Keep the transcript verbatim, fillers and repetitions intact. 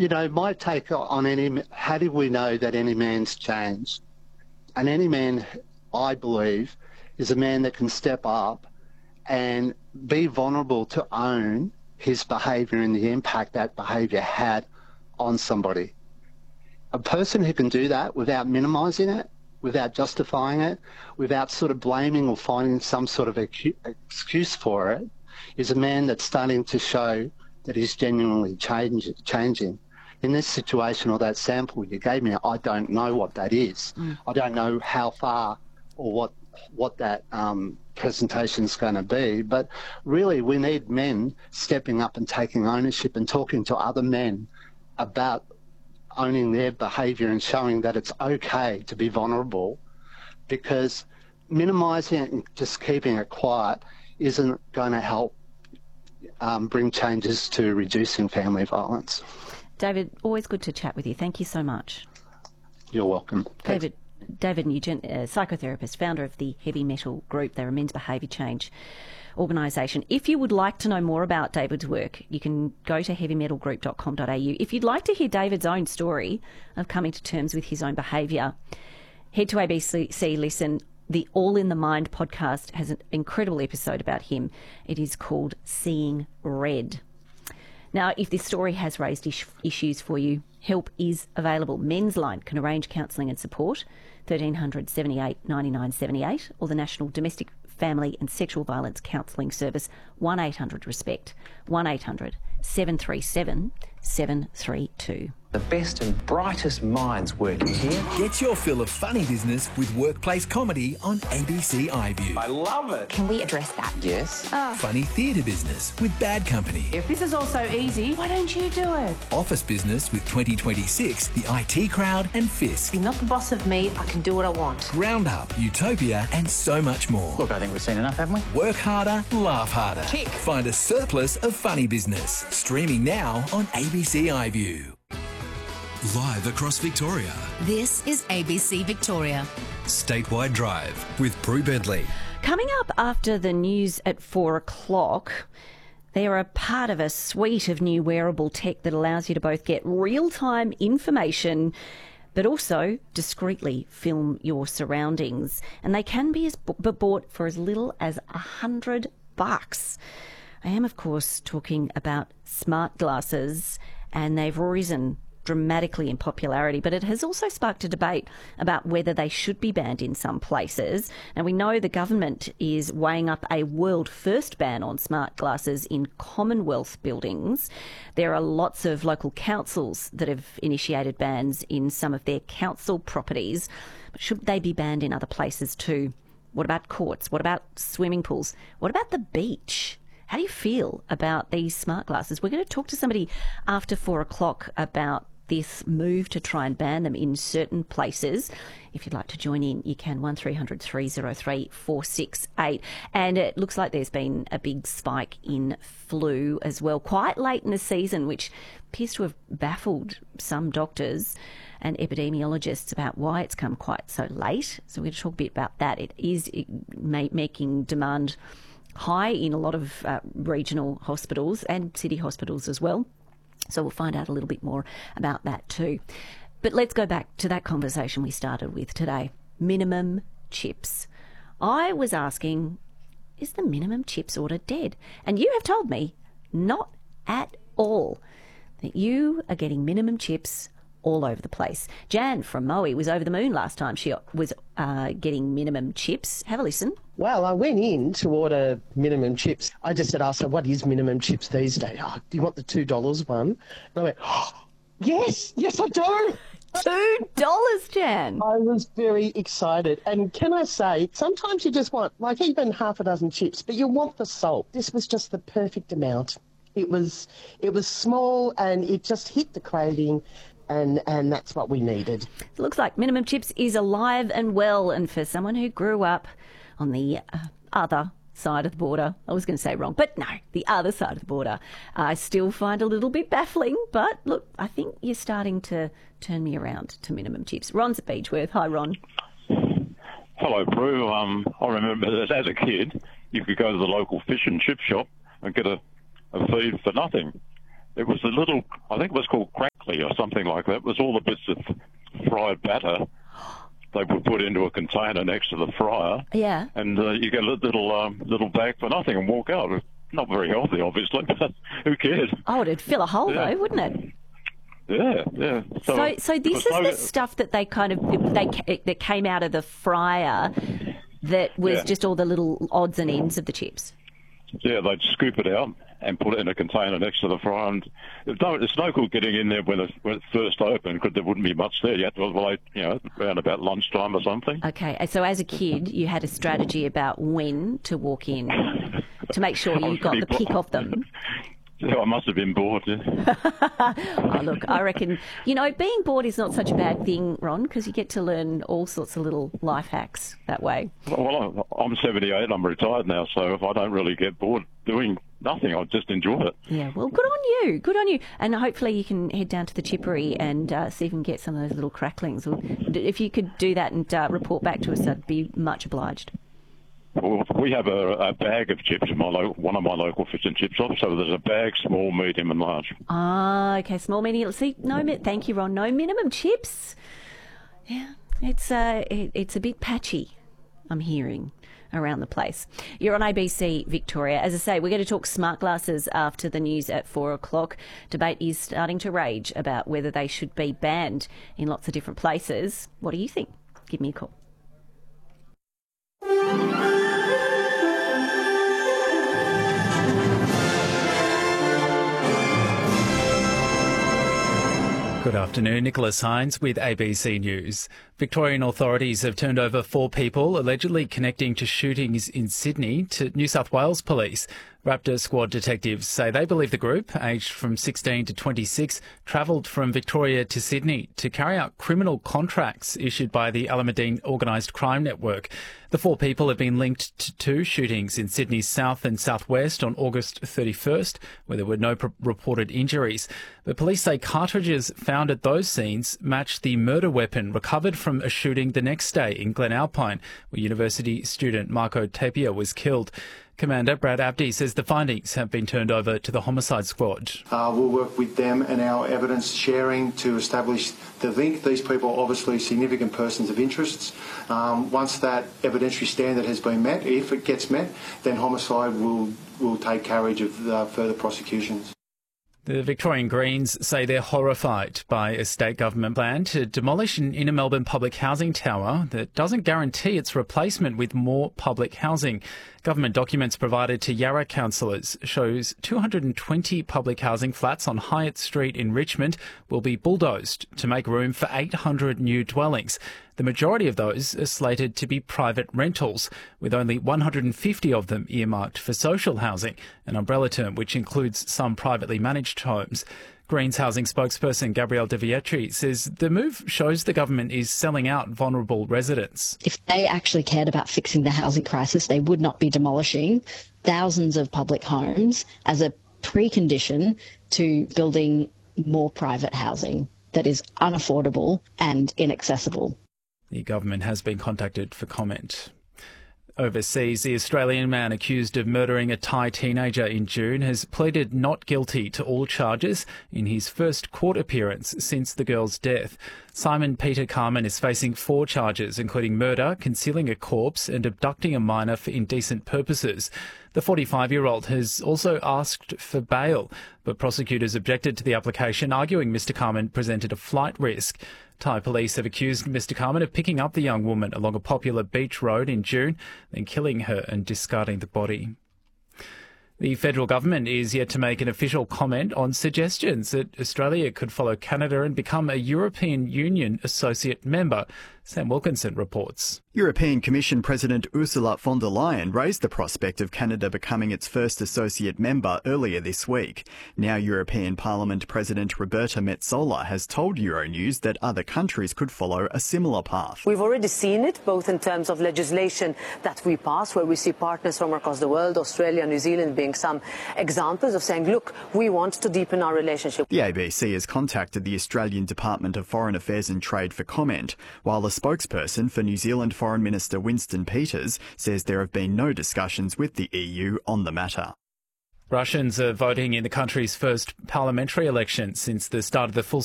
you know, my take on any, how do we know that any man's changed? And any man, I believe, is a man that can step up and be vulnerable to own his behaviour and the impact that behaviour had on somebody. A person who can do that without minimising it, without justifying it, without sort of blaming or finding some sort of excuse for it, is a man that's starting to show that he's genuinely change, changing. In this situation or that sample you gave me, I don't know what that is. Mm. I don't know how far or what what that um, presentation is going to be. But really, we need men stepping up and taking ownership and talking to other men about owning their behaviour and showing that it's okay to be vulnerable, because minimising it and just keeping it quiet isn't going to help um, bring changes to reducing family violence. David, always good to chat with you. Thank you so much. You're welcome. David, David Nugent, a psychotherapist, founder of the Heavy Metal Group. They're a men's behaviour change organisation. If you would like to know more about David's work, you can go to heavy metal group dot com dot a u. If you'd like to hear David's own story of coming to terms with his own behaviour, head to A B C Listen. The All in the Mind podcast has an incredible episode about him. It is called Seeing Red. Now, if this story has raised is- issues for you, help is available. Men's Line can arrange counselling and support, thirteen hundred seventy-eight ninety-nine seventy-eight, or the National Domestic, Family and Sexual Violence Counselling Service, one eight hundred RESPECT, one eight hundred seven three seven seven three two. The best and brightest minds working here. Get your fill of funny business with workplace comedy on A B C iView. I love it. Can we address that? Yes. Oh. Funny theatre business with Bad Company. If this is all so easy, why don't you do it? Office business with twenty twenty-six, The I T Crowd and Fisk. You're not the boss of me. I can do what I want. Round Up, Utopia and so much more. Look, I think we've seen enough, haven't we? Work harder, laugh harder. Tick. Find a surplus of funny business. Streaming now on A B C iView. Live across Victoria. This is A B C Victoria. Statewide Drive with Prue Bentley. Coming up after the news at four o'clock, they are a part of a suite of new wearable tech that allows you to both get real-time information but also discreetly film your surroundings. And they can be as b- bought for as little as a hundred bucks. I am, of course, talking about smart glasses, and they've risen dramatically in popularity, but it has also sparked a debate about whether they should be banned in some places. And we know the government is weighing up a world-first ban on smart glasses in Commonwealth buildings. There are lots of local councils that have initiated bans in some of their council properties. But should they be banned in other places too? What about courts? What about swimming pools? What about the beach? How do you feel about these smart glasses? We're going to talk to somebody after four o'clock about this move to try and ban them in certain places. If you'd like to join in, you can, one three hundred three oh three four six eight. And it looks like there's been a big spike in flu as well, quite late in the season, which appears to have baffled some doctors and epidemiologists about why it's come quite so late. So we're going to talk a bit about that. It is making demand high in a lot of uh, regional hospitals and city hospitals as well. So we'll find out a little bit more about that too. But let's go back to that conversation we started with today. Minimum chips. I was asking, is the minimum chips order dead? And you have told me not at all, that you are getting minimum chips all over the place. Jan from Moe was over the moon last time she was uh, getting minimum chips. Have a listen. Well, I went in to order minimum chips. I just said, oh, so what is minimum chips these days? Oh, do you want the two dollars one? And I went, oh, yes, yes, I do. two dollars, Jan. I was very excited. And can I say, sometimes you just want, like, even half a dozen chips, but you want the salt. This was just the perfect amount. It was, it was small and it just hit the craving. And, and that's what we needed. It looks like minimum chips is alive and well. And for someone who grew up on the uh, other side of the border, I was going to say wrong, but no, the other side of the border, I still find a little bit baffling. But look, I think you're starting to turn me around to minimum chips. Ron's at Beechworth. Hi, Ron. Hello, Prue. Um, I remember that as a kid, you could go to the local fish and chip shop and get a, a feed for nothing. It was a little, I think it was called crack broccoli or something like that. It was all the bits of fried batter they would put into a container next to the fryer. Yeah. And uh, you get a little um, little bag for nothing and walk out. Not very healthy, obviously, but who cares? Oh, it'd fill a hole, Yeah. though, wouldn't it? Yeah, yeah. So, so this is so- the stuff that they kind of they ca- that came out of the fryer that was Yeah. just all the little odds and ends of the chips. Yeah, they'd scoop it out and put it in a container next to the fryer. And it's no, it's no good getting in there when it, when it first opened because there wouldn't be much there. You had to wait, you know, around about lunchtime or something. Okay, and so as a kid, you had a strategy about when to walk in to make sure I you was got pretty the pick bo- off them. Yeah, I must have been bored. Yeah. Oh, look, I reckon, you know, being bored is not such a bad thing, Ron, because you get to learn all sorts of little life hacks that way. Well, I'm seventy-eight. I'm retired now, so if I don't really get bored doing nothing, I just enjoy it. Yeah, well, good on you. Good on you. And hopefully you can head down to the chippery and uh, see if you can get some of those little cracklings. Or if you could do that and uh, report back to us, I'd be much obliged. Well, we have a, a bag of chips in my lo- one of my local fish and chip shops. So there's a bag, small, medium, and large. Ah, okay, small, medium. See, no, mi- thank you, Ron. No minimum chips. Yeah, it's uh, it, it's a bit patchy, I'm hearing, around the place. You're on A B C Victoria. As I say, we're going to talk smart glasses after the news at four o'clock. Debate is starting to rage about whether they should be banned in lots of different places. What do you think? Give me a call. Good afternoon, Nicholas Hines with A B C News. Victorian authorities have turned over four people allegedly connecting to shootings in Sydney to New South Wales Police. Raptor Squad detectives say they believe the group, aged from sixteen to twenty-six, travelled from Victoria to Sydney to carry out criminal contracts issued by the Alameddine Organised Crime Network. The four people have been linked to two shootings in Sydney's south and southwest on August thirty-first, where there were no pr- reported injuries. But police say cartridges found at those scenes matched the murder weapon recovered from a shooting the next day in Glenalpine, where university student Marco Tapia was killed. Commander Brad Abdi says the findings have been turned over to the homicide squad. Uh, we'll work with them and our evidence sharing to establish the link. These people are obviously significant persons of interest. Um, once that evidentiary standard has been met, if it gets met, then homicide will, will take carriage of uh, further prosecutions. The Victorian Greens say they're horrified by a state government plan to demolish an inner Melbourne public housing tower that doesn't guarantee its replacement with more public housing. Government documents provided to Yarra councillors shows two hundred twenty public housing flats on Hyatt Street in Richmond will be bulldozed to make room for eight hundred new dwellings. The majority of those are slated to be private rentals, with only one hundred fifty of them earmarked for social housing, an umbrella term which includes some privately managed homes. Greens housing spokesperson Gabrielle De Vietri says the move shows the government is selling out vulnerable residents. If they actually cared about fixing the housing crisis, they would not be demolishing thousands of public homes as a precondition to building more private housing that is unaffordable and inaccessible. The government has been contacted for comment. Overseas, the Australian man accused of murdering a Thai teenager in June has pleaded not guilty to all charges in his first court appearance since the girl's death. Simon Peter Carman is facing four charges, including murder, concealing a corpse and abducting a minor for indecent purposes. The forty-five-year-old has also asked for bail, but prosecutors objected to the application, arguing Mister Carman presented a flight risk. Thai police have accused Mister Carman of picking up the young woman along a popular beach road in June, then killing her and discarding the body. The federal government is yet to make an official comment on suggestions that Australia could follow Canada and become a European Union associate member. Sam Wilkinson reports. European Commission President Ursula von der Leyen raised the prospect of Canada becoming its first associate member earlier this week. Now European Parliament President Roberta Metsola has told Euronews that other countries could follow a similar path. We've already seen it, both in terms of legislation that we pass, where we see partners from across the world, Australia, New Zealand being some examples of saying, look, we want to deepen our relationship. The A B C has contacted the Australian Department of Foreign Affairs and Trade for comment, while a spokesperson for New Zealand Foreign Minister Winston Peters says there have been no discussions with the E U on the matter. Russians are voting in the country's first parliamentary election since the start of the full